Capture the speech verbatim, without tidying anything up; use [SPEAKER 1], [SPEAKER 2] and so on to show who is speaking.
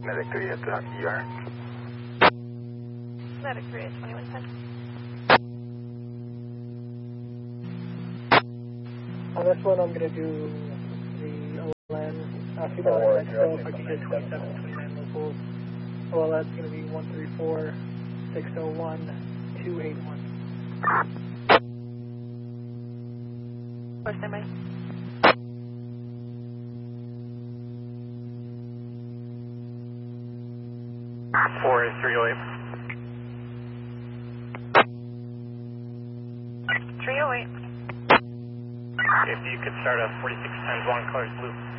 [SPEAKER 1] Medic three at the E R.
[SPEAKER 2] Medic three at twenty-one ten.
[SPEAKER 3] On this one, I'm going to do the O L N. Uh, if you got it next row, if I could get twenty-seven, twenty-nine locals. O L N is going to be one three four, six oh one, two eight one.
[SPEAKER 2] What's that, Mike?
[SPEAKER 1] four three oh eight.
[SPEAKER 2] three oh eight.
[SPEAKER 1] If you could start a forty-six times one colors blue.